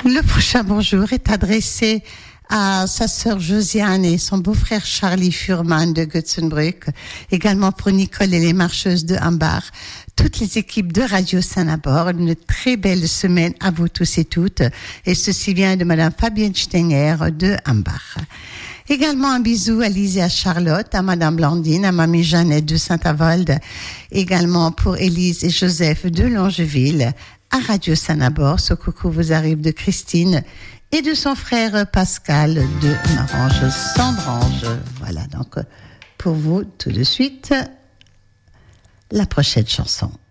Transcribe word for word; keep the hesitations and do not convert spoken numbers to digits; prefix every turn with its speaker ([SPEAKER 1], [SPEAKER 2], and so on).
[SPEAKER 1] Le prochain bonjour est adressé à sa sœur Josiane et son beau-frère Charlie Furman de Götzenbrück, également pour Nicole et les marcheuses de Hambach, toutes les équipes de Radio Saint-Nabor. Une très belle semaine à vous tous et toutes. Et ceci vient de Madame Fabienne Stenger de Hambach. Également un bisou à Lise et à Charlotte, à Madame Blandine, à Mamie Jeannette de Saint-Avold, également pour Élise et Joseph de Longeville, à Radio Saint-Nabor. Ce coucou vous arrive de Christine et de son frère Pascal de Marange Sandrange. Voilà, donc pour vous tout de suite la prochaine chanson.